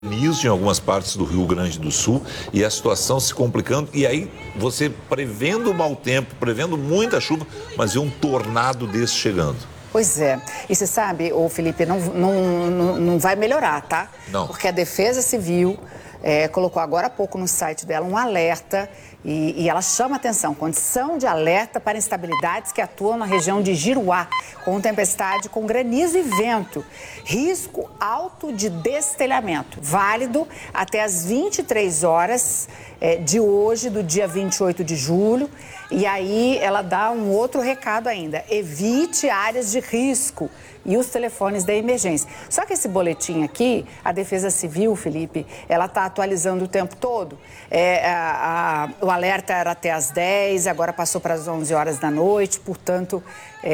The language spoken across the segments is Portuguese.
granizo em algumas partes do Rio Grande do Sul e a situação se complicando. E aí você prevendo o mau tempo, prevendo muita chuva, mas vê um tornado desse chegando. Pois é. E você sabe, ô Felipe, não vai melhorar, tá? Não. Porque a Defesa Civil colocou agora há pouco no site dela um alerta e ela chama atenção, condição de alerta para instabilidades que atuam na região de Giruá, com tempestade, com granizo e vento. Risco alto de destelhamento, válido até as 23 horas de hoje, do dia 28 de julho. E aí ela dá um outro recado ainda, evite áreas de risco e os telefones da emergência. Só que esse boletim aqui, a Defesa Civil, Felipe, ela está atualizando o tempo todo. O alerta era até às 10, agora passou para as 11 horas da noite, portanto,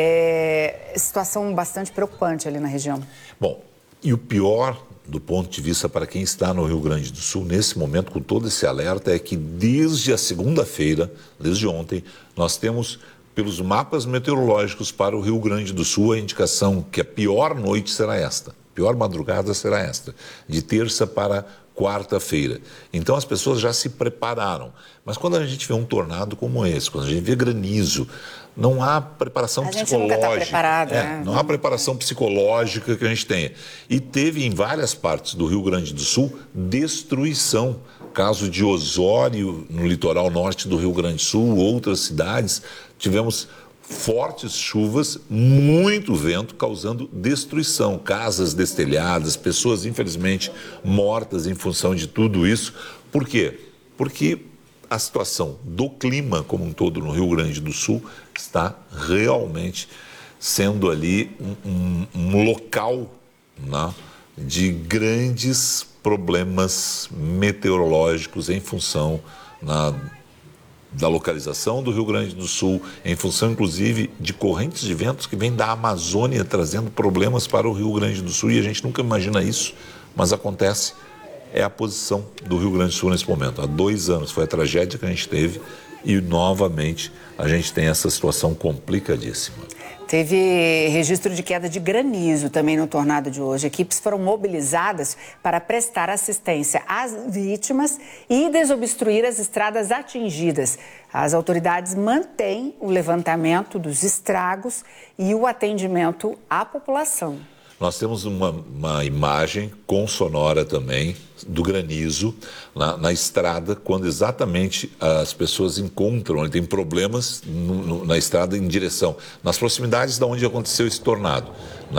situação bastante preocupante ali na região. Bom, e o pior do ponto de vista para quem está no Rio Grande do Sul, nesse momento, com todo esse alerta, é que desde a segunda-feira, desde ontem, nós temos, pelos mapas meteorológicos para o Rio Grande do Sul, a indicação que a pior noite será esta, a pior madrugada será esta, de terça para quarta-feira. Então as pessoas já se prepararam. Mas quando a gente vê um tornado como esse, quando a gente vê granizo, não há preparação psicológica. A gente nunca está preparado, né? Não há preparação psicológica que a gente tenha. E teve em várias partes do Rio Grande do Sul destruição. Caso de Osório, no litoral norte do Rio Grande do Sul, outras cidades, tivemos fortes chuvas, muito vento, causando destruição, casas destelhadas, pessoas infelizmente mortas em função de tudo isso. Por quê? Porque a situação do clima como um todo no Rio Grande do Sul está realmente sendo ali um local, né, de grandes problemas meteorológicos em função da localização do Rio Grande do Sul, em função, inclusive, de correntes de ventos que vêm da Amazônia trazendo problemas para o Rio Grande do Sul, e a gente nunca imagina isso, mas acontece. É a posição do Rio Grande do Sul nesse momento. Há 2 anos foi a tragédia que a gente teve e, novamente, a gente tem essa situação complicadíssima. Teve registro de queda de granizo também no tornado de hoje. Equipes foram mobilizadas para prestar assistência às vítimas e desobstruir as estradas atingidas. As autoridades mantêm o levantamento dos estragos e o atendimento à população. Nós temos uma imagem com sonora também do granizo na estrada, quando exatamente as pessoas encontram, tem problemas na estrada em direção, nas proximidades de onde aconteceu esse tornado,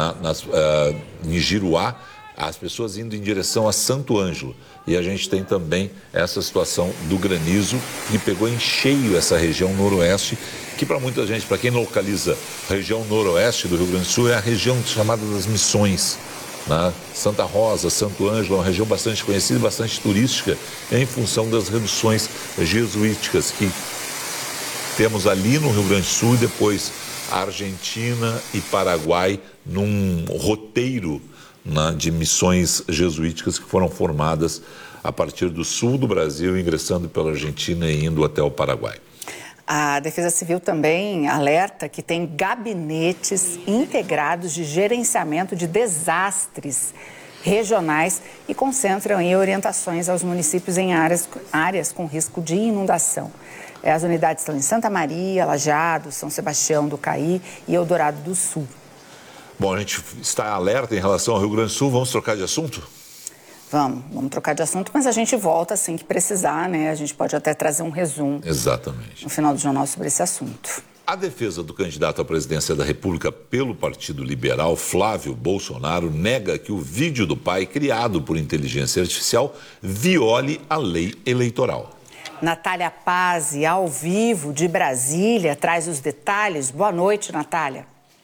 em Giruá, as pessoas indo em direção a Santo Ângelo. E a gente tem também essa situação do granizo que pegou em cheio essa região noroeste, que para muita gente, para quem localiza a região noroeste do Rio Grande do Sul, é a região chamada das Missões, né? Santa Rosa, Santo Ângelo, é uma região bastante conhecida, bastante turística, em função das reduções jesuíticas que temos ali no Rio Grande do Sul e depois Argentina e Paraguai num roteiro, né, de missões jesuíticas que foram formadas a partir do sul do Brasil, ingressando pela Argentina e indo até o Paraguai. A Defesa Civil também alerta que tem gabinetes integrados de gerenciamento de desastres regionais e concentram em orientações aos municípios em áreas com risco de inundação. As unidades estão em Santa Maria, Lajeado, São Sebastião do Caí e Eldorado do Sul. Bom, a gente está alerta em relação ao Rio Grande do Sul. Vamos trocar de assunto? Vamos trocar de assunto, mas a gente volta assim que precisar, né? A gente pode até trazer um resumo. Exatamente. No final do jornal sobre esse assunto. A defesa do candidato à presidência da República pelo Partido Liberal, Flávio Bolsonaro, nega que o vídeo do pai, criado por inteligência artificial, viole a lei eleitoral. Natália Pazzi, ao vivo de Brasília, traz os detalhes. Boa noite, Natália.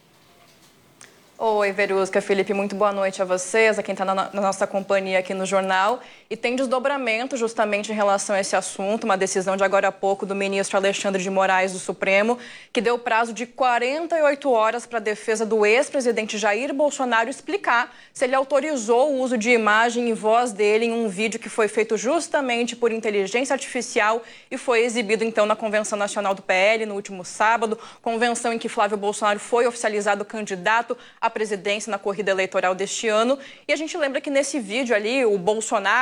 Oi, Verusca, Felipe, muito boa noite a vocês, a quem está na nossa companhia aqui no jornal. E tem desdobramento justamente em relação a esse assunto, uma decisão de agora há pouco do ministro Alexandre de Moraes do Supremo, que deu prazo de 48 horas para a defesa do ex-presidente Jair Bolsonaro explicar se ele autorizou o uso de imagem e voz dele em um vídeo que foi feito justamente por inteligência artificial e foi exibido então na Convenção Nacional do PL no último sábado, convenção em que Flávio Bolsonaro foi oficializado candidato à presidência na corrida eleitoral deste ano. E a gente lembra que nesse vídeo ali, o Bolsonaro